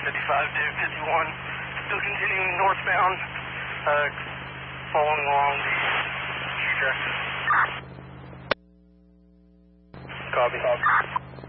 55 to 51. Still continuing northbound, following along the stretch. Copy.